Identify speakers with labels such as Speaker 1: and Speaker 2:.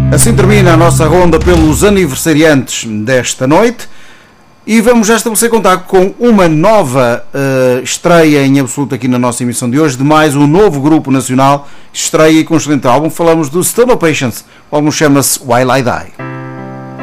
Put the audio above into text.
Speaker 1: Assim termina a nossa ronda pelos aniversariantes desta noite e vamos já estabelecer contato com uma nova estreia em absoluto aqui na nossa emissão de hoje, de mais um novo grupo nacional, estreia com um excelente álbum. Falamos do Stone Patience, o álbum chama-se While I Die.